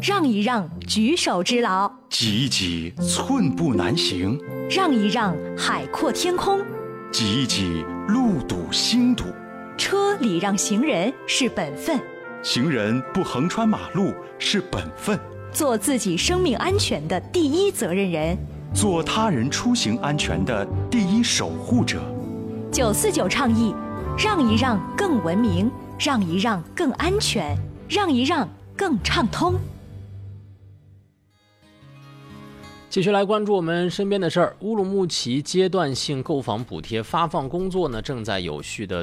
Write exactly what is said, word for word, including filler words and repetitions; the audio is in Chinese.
让一让，举手之劳； 挤一挤，寸步难行； 让一让，海阔天空； 挤一挤，路堵心堵。 车礼让行人是本分， 行人不横穿马路是本分。 做自己生命安全的第一责任人， 做他人出行安全的第一守护者。 九四九倡议：让一让更文明，让一让更安全，让一让更畅通。 继续来关注我们身边的事儿。乌鲁木齐阶段性购房补贴发放工作呢，正在有序的